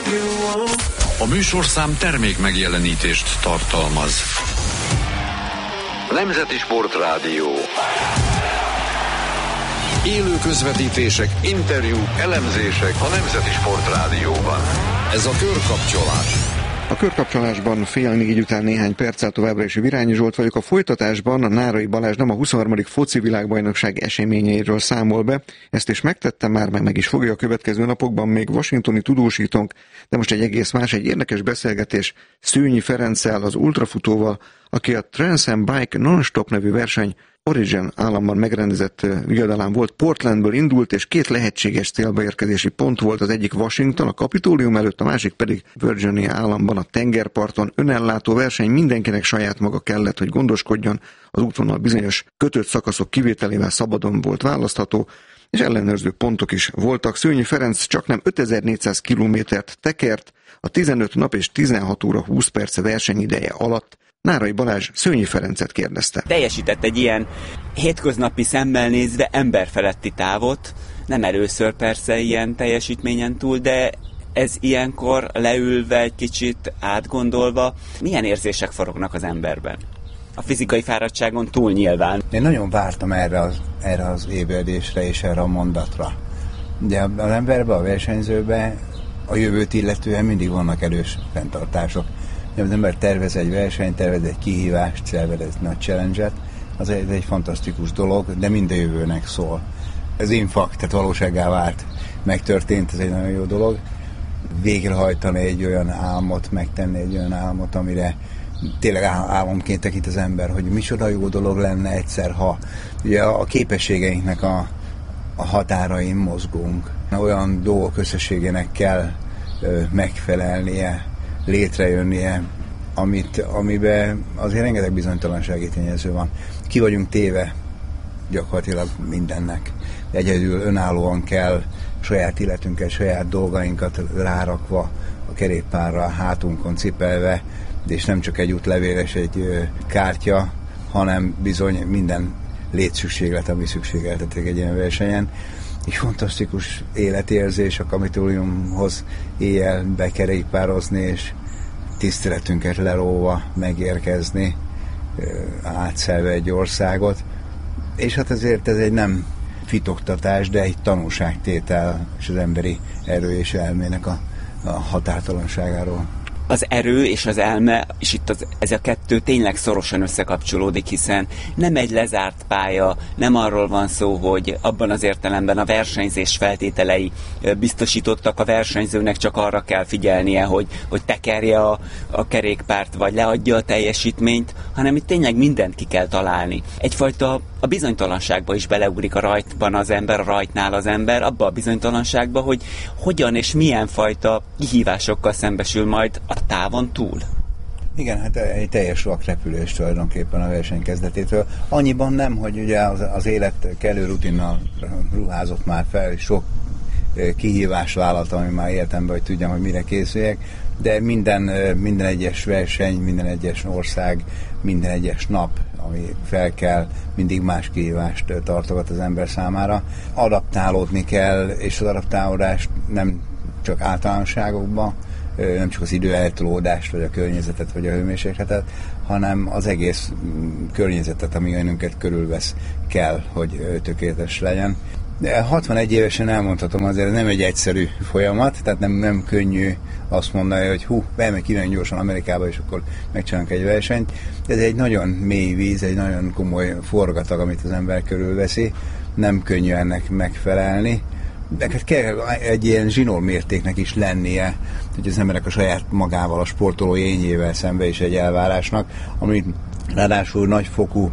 A műsorszám termék megjelenítést tartalmaz. Nemzeti Sportrádió. Élő közvetítések, interjúk, elemzések a Nemzeti Sportrádióban. Ez a Körkapcsolás. A Körkapcsolásban fél 4 után néhány perccel továbbra is Virányi Zsolt vagyok. A folytatásban a Nárai Balázs nem a 23. foci világbajnokság eseményeiről számol be. Ezt is megtettem már, meg is fogja a következő napokban még washingtoni tudósítónk, de most egy egész más, egy érdekes beszélgetés Szőnyi Ferenccel, az ultrafutóval, aki a Trans Am Bike Non-Stop nevű verseny Oregon államban megrendezett viadalán volt. Portlandből indult, és 2 lehetséges célbaérkezési pont volt, az egyik Washington, a Kapitólium előtt, a másik pedig Virginia államban, a tengerparton. Önellátó verseny, mindenkinek saját maga kellett, hogy gondoskodjon. Az útvonal bizonyos kötött szakaszok kivételével szabadon volt választható, és ellenőrző pontok is voltak. Szőnyi Ferenc csaknem 5400 kilométert tekert a 15 nap és 16 óra 20 perc versenyideje alatt. Nárai Balázs Szőnyi Ferencet kérdezte. Teljesített egy ilyen hétköznapi szemmel nézve emberfeletti távot, nem először persze ilyen teljesítményen túl, de ez ilyenkor leülve, egy kicsit átgondolva, milyen érzések forognak az emberben? A fizikai fáradtságon túl nyilván. Én nagyon vártam erre az ébredésre és erre a mondatra. Ugye az emberben, a versenyzőben a jövőt illetően mindig vannak erős fenntartások. Az ember tervez egy versenyt, tervez egy kihívást, tervez egy nagy challenge-et, az egy fantasztikus dolog, de minden jövőnek szól. Ez infact, tehát valósággá vált, megtörtént, ez egy nagyon jó dolog. Végrehajtani egy olyan álmot, megtenni egy olyan álmot, amire tényleg álomként tekint az ember, hogy micsoda jó dolog lenne egyszer, ha ugye a képességeinknek a határain mozgunk. Olyan dolgok összességének kell megfelelnie, létrejönnie, amiben azért rengeteg bizonytalansági tényező van. Ki vagyunk téve gyakorlatilag mindennek. Egyedül önállóan kell saját életünket, saját dolgainkat rárakva a kerékpárra, hátunkon cipelve, és nem csak egy útlevél és egy kártya, hanem bizony minden létszükséglet, ami szükségeltetik egy ilyen versenyen. Egy fantasztikus életérzés a Kapitóliumhoz éjjel bekerékpározni, és tiszteletünket leróva megérkezni, átszelve egy országot. És hát ezért ez egy nem fitoktatás, de egy tanulságtétel és az emberi erő és elmének a határtalanságáról. Az erő és az elme, és itt ez a kettő tényleg szorosan összekapcsolódik, hiszen nem egy lezárt pálya, nem arról van szó, hogy abban az értelemben a versenyzés feltételei biztosítottak, a versenyzőnek csak arra kell figyelnie, hogy tekerje a kerékpárt, vagy leadja a teljesítményt, hanem itt tényleg mindent ki kell találni. Egyfajta a bizonytalanságba is beleugrik a rajtban az ember, a rajtnál az ember, abba a bizonytalanságba, hogy hogyan és milyen fajta kihívásokkal szembesül majd a távon túl. Igen, hát egy teljes vakrepülés tulajdonképpen a verseny kezdetétől. Annyiban nem, hogy ugye az élet kellő rutinnal ruházott már fel, sok kihívás vállaltam, ami már értem be, hogy tudjam, hogy mire készüljek, de minden egyes verseny, minden egyes ország, minden egyes nap, ami fel kell, mindig más kihívást tartogat az ember számára. Adaptálódni kell, és az adaptálódást nem csak általánosságokban, nem csak az időeltolódást, vagy a környezetet, vagy a hőmérsékletet, hanem az egész környezetet, ami önünket körülvesz, kell, hogy tökéletes legyen. De 61 évesen elmondhatom, azért nem egy egyszerű folyamat, tehát nem könnyű azt mondani, hogy elmegyek innen gyorsan Amerikába, és akkor megcsinálunk egy versenyt. Ez egy nagyon mély víz, egy nagyon komoly forgatag, amit az ember körülveszi. Nem könnyű ennek megfelelni. De kell egy ilyen zsinórmértéknek is lennie, hogy az emberek a saját magával, a sportoló énjével szembe is egy elvárásnak, amit ráadásul nagyfokú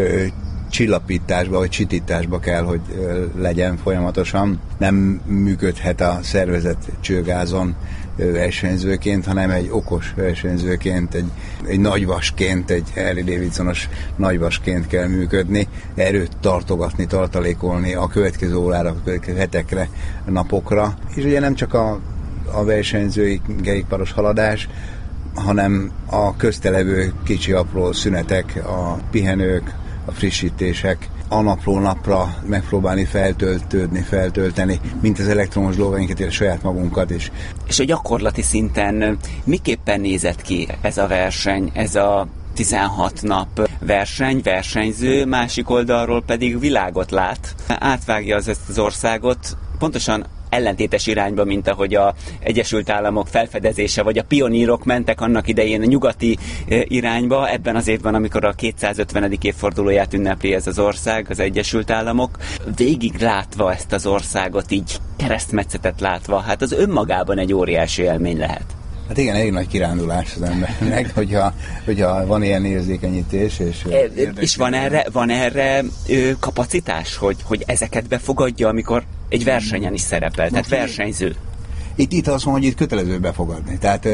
csillapításba vagy csitításba kell, hogy legyen folyamatosan. Nem működhet a szervezet csőgázon versenyzőként, hanem egy okos versenyzőként, egy nagyvasként, egy Harley Davidsonos nagyvasként kell működni, erőt tartogatni, tartalékolni a következő órára, a következő hetekre, napokra. És ugye nem csak a versenyzői kerékpáros haladás, hanem a köztelevő kicsi apró szünetek, a pihenők, a frissítések, a napról napra megpróbálni feltölteni, mint az elektromos dolgainkat, és saját magunkat is. És a gyakorlati szinten miképpen nézett ki ez a verseny, ez a 16 nap versenyző, másik oldalról pedig világot lát, átvágja ezt az országot, pontosan ellentétes irányba, mint ahogy az Egyesült Államok felfedezése, vagy a pionírok mentek annak idején a nyugati irányba, ebben az évben, amikor a 250. évfordulóját ünnepli ez az ország, az Egyesült Államok, végig látva ezt az országot, így keresztmetszetet látva, hát az önmagában egy óriási élmény lehet. Hát igen, elég nagy kirándulás az embernek, hogyha van ilyen érzékenyítés. És van erre kapacitás, hogy ezeket befogadja, amikor egy versenyen is szerepel, tehát versenyző. Itt azt mondom, hogy itt kötelező befogadni. Tehát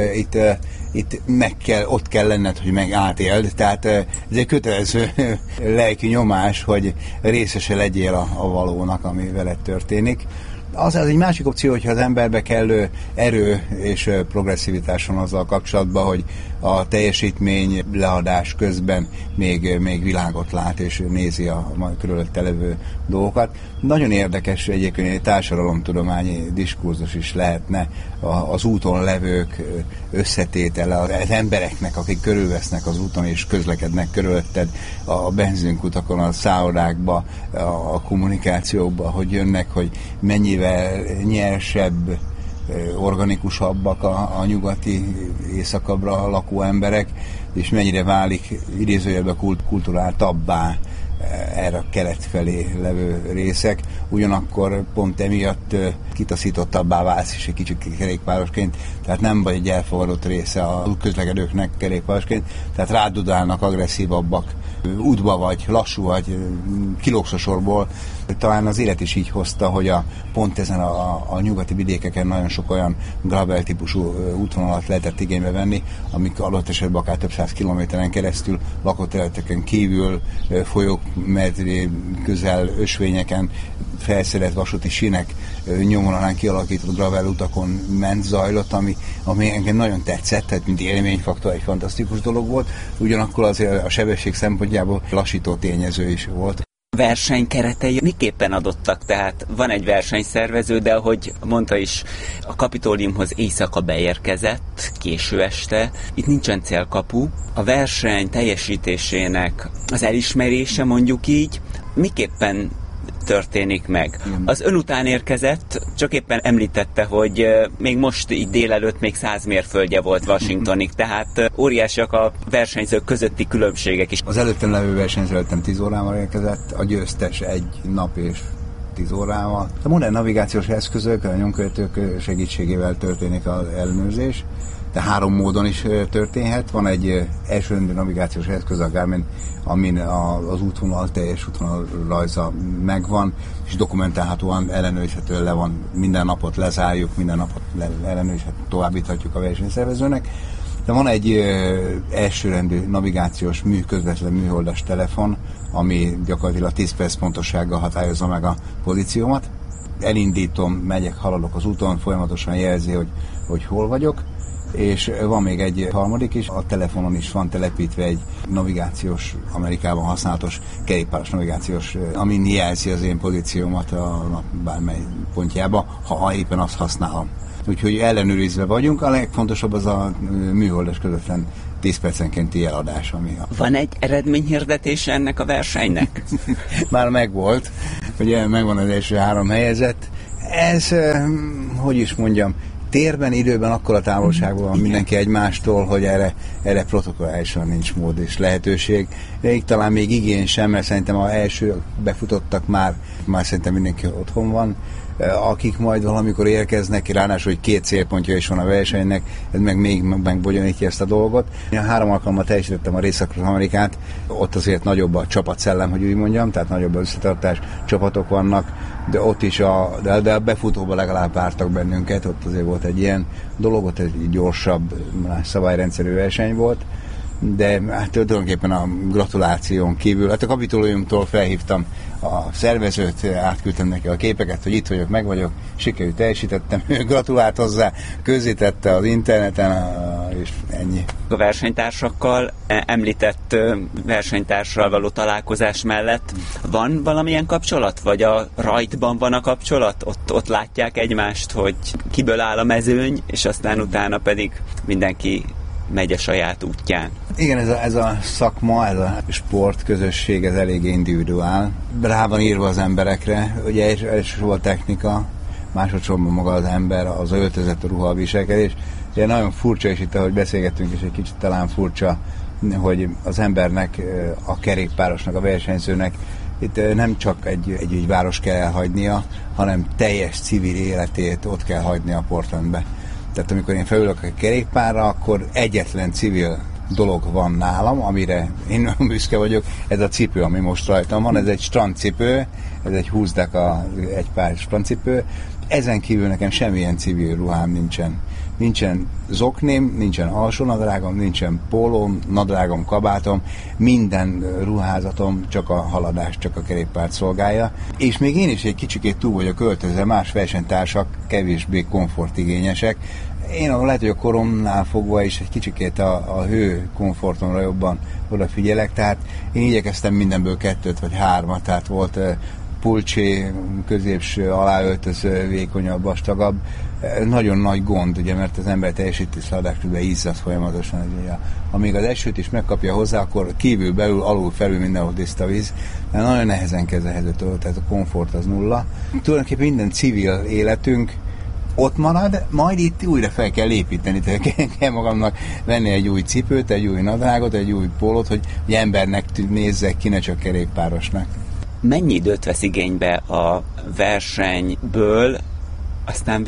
itt ott kell lenned, hogy meg átéld. Tehát ez egy kötelező lelki nyomás, hogy részese legyél a valónak, ami veled történik. Az egy másik opció, hogyha az emberbe kellő erő és progresszivitás van azzal kapcsolatban, hogy a teljesítmény leadás közben még világot lát és nézi a körülötte levő dolgokat. Nagyon érdekes egyébként egy társadalomtudományi diskurzus is lehetne az úton levők összetétele, az embereknek, akik körülvesznek az úton és közlekednek körülötted a benzinkutakon, a szállodákba, a kommunikációkba, hogy jönnek, hogy mennyivel nyersebb, organikusabbak a nyugati, északabbra lakó emberek, és mennyire válik idézőjelben kulturáltabbá erre a kelet felé levő részek. Ugyanakkor pont emiatt kitaszítottabbá válsz is egy kicsit kerékpárosként, tehát nem vagy egy elfogadott része a közlekedőknek kerékpárosként, tehát rádudálnak, agresszívabbak, útba vagy, lassú vagy, kilógsz a sorból. Talán az élet is így hozta, hogy pont ezen a nyugati vidékeken nagyon sok olyan gravel típusú útvonalat lehetett igénybe venni, amik adott esetben akár több száz kilométeren keresztül, lakott területeken kívül, folyók medré közel, ösvényeken felszerelt vasúti sínek nyomvonalán kialakított gravel utakon zajlott, ami engem nagyon tetszett, tehát mint élményfaktor egy fantasztikus dolog volt, ugyanakkor azért a sebesség szempontjából lassító tényező is volt. A verseny keretei miképpen adottak? Tehát van egy versenyszervező, de ahogy mondta is, a Kapitoliumhoz éjszaka beérkezett, késő este. Itt nincsen célkapu. A verseny teljesítésének az elismerése, mondjuk így, miképpen történik meg? Az ön után érkezett, csak éppen említette, hogy még most így délelőtt még 100 mérföldje volt Washingtonig, tehát óriásiak a versenyzők közötti különbségek is. Az előttem levő versenyző előttem 10 órával érkezett, a győztes 1 nap és 10 órával. A modern navigációs eszközök, a nyomkövetők segítségével történik az ellenőrzés, de 3 módon is történhet. Van egy elsőrendű navigációs eszköz, a Garmin, amin az útvonal, teljes útvonal rajza megvan, és dokumentálhatóan ellenőrizhető le van. Minden napot lezárjuk, minden napot ellenőrizhető, továbbíthatjuk a versenyszervezőnek. De van egy elsőrendű navigációs közvetlen műholdas telefon, ami gyakorlatilag 10 perc pontossággal határozza meg a pozíciómat. Elindítom, megyek, haladok az úton, folyamatosan jelzi, hogy hol vagyok. És van még egy harmadik is, a telefonon is van telepítve egy navigációs, Amerikában használatos kerékpáros navigációs, amin jelzi az én pozíciómat a bármely pontjába, ha éppen azt használom. Úgyhogy ellenőrizve vagyunk, a legfontosabb az a műholdas közvetlen 10 percenkénti eladás. Van egy eredményhirdetése ennek a versenynek? Már megvolt, ugye megvan az első 3 helyezett. Ez, hogy is mondjam, térben, időben akkora távolságban van mindenki egymástól, hogy erre protokollálisan nincs mód és lehetőség. De talán még igény sem, mert szerintem az első befutottak már szerintem mindenki otthon van. Akik majd valamikor érkeznek, ráadásul, hogy 2 célpontja is van a versenynek, ez meg még megbonyolítja ezt a dolgot. Én 3 alkalommal teljesítettem a Észak-Amerikát, ott azért nagyobb a csapatszellem, hogy úgy mondjam, tehát nagyobb az összetartás, csapatok vannak, de ott is de a befutóban legalább vártak bennünket, ott azért volt egy ilyen dolog, ott egy gyorsabb, szabályrendszerű verseny volt, de hát tulajdonképpen a gratuláción kívül, hát a Kapitoliumtól felhívtam a szervezőt, átküldtem neki a képeket, hogy itt vagyok, meg vagyok, sikerült teljesítettem, ő gratulált hozzá, közzétette az interneten, és ennyi. A versenytársakkal, említett versenytársal való találkozás mellett van valamilyen kapcsolat? Vagy a rajtban van a kapcsolat? Ott látják egymást, hogy kiből áll a mezőny, és aztán utána pedig mindenki megy a saját útján. Igen, ez a szakma, ez a sportközösség, ez elég individuál. Rá van írva az emberekre, ugye elsősorban a technika, másodszorban maga az ember, az öltözet, a ruha, a viselkedés. Ugye nagyon furcsa, és itt ahogy beszélgettünk, és egy kicsit talán furcsa, hogy az embernek, a kerékpárosnak, a versenyzőnek itt nem csak egy város kell elhagynia, hanem teljes civil életét ott kell hagynia a Portlandbe. Tehát amikor én felülök a kerékpárra, akkor egyetlen civil dolog van nálam, amire én nagyon büszke vagyok, ez a cipő, ami most rajtam van, ez egy strandcipő, ez egy 20 deka, egy pár strandcipő. Ezen kívül nekem semmilyen civil ruhám nincsen. Nincsen zokném, nincsen alsónadrágom, nincsen pólóm, nadrágom, kabátom, minden ruházatom csak a haladás, csak a kerékpárt szolgálja. És még én is egy kicsikét túl vagyok öltözve, más versenytársak kevésbé komfortigényesek. Én lehet, hogy a koromnál fogva is egy kicsikét a hő komfortomra jobban odafigyelek, tehát én igyekeztem mindenből 2 vagy 3, tehát volt pulcsé, középső, aláöltöző, vékonyabb, vastagabb. Nagyon nagy gond, ugye, mert az ember teljesíti szadásközben izzad folyamatosan. Ugye, amíg az esőt is megkapja hozzá, akkor kívül, belül, alul, felül mindenhol tiszta víz. De nagyon nehezen kezelhető, tehát a komfort az nulla. Tulajdonképpen minden civil életünk ott marad, majd itt újra fel kell építeni, tehát kell magamnak venni egy új cipőt, egy új nadrágot, egy új pólót, hogy embernek nézzek ki, ne csak kerékpárosnak. Mennyi időt vesz igénybe a versenyből aztán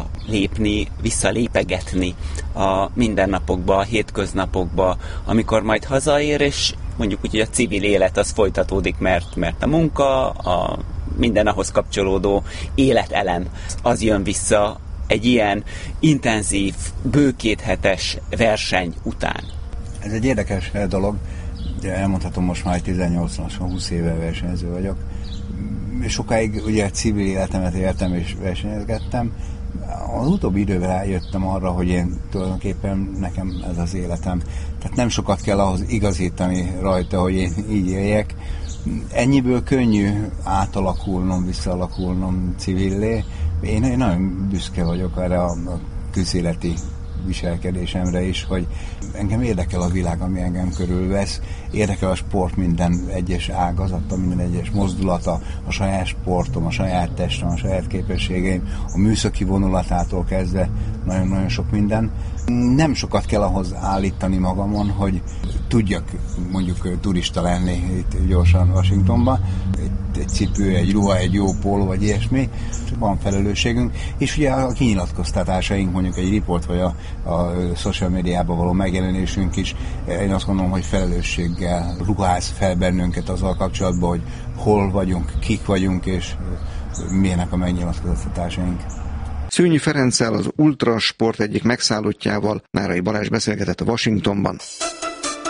visszalépegetni a mindennapokba, a hétköznapokba, amikor majd hazaér, és mondjuk úgy, hogy a civil élet az folytatódik, mert a munka, a minden ahhoz kapcsolódó életelem, az jön vissza egy ilyen intenzív, bő 2 hetes verseny után. Ez egy érdekes dolog. Elmondhatom, most már 18-20 éve versenyző vagyok. Sokáig ugye civil életemet éltem és versenyezgettem. Az utóbbi időben rájöttem arra, hogy én tulajdonképpen nekem ez az életem. Tehát nem sokat kell ahhoz igazítani rajta, hogy én így éljek. Ennyiből könnyű átalakulnom, visszaalakulnom civillé. Én nagyon büszke vagyok erre a közéleti viselkedésemre is, hogy engem érdekel a világ, ami engem körülvesz, érdekel a sport minden egyes ágazata, minden egyes mozdulata, a saját sportom, a saját testem, a saját képességeim, a műszaki vonulatától kezdve nagyon-nagyon sok minden. Nem sokat kell ahhoz állítani magamon, hogy tudjak mondjuk turista lenni itt gyorsan Washingtonban. Egy cipő, egy ruha, egy jó póló, vagy ilyesmi, van felelősségünk, és ugye a kinyilatkoztatásaink, mondjuk egy riport, vagy a social médiában való megjelenésünk is, én azt gondolom, hogy felelősséggel ruház fel bennünket azzal kapcsolatban, hogy hol vagyunk, kik vagyunk, és milyenek a megnyilatkoztatásaink. Szőnyi Ferenccel, az Ultrasport egyik megszállottjával Nárai Balázs beszélgetett a Washingtonban.